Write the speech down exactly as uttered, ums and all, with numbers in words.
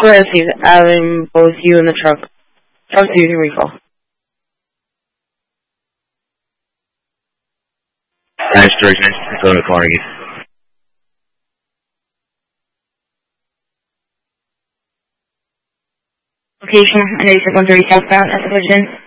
received, adding both you and the truck. Truck to your recall. Nice direction. Go to Carnegie. Location, I know you're one thirty southbound, that's the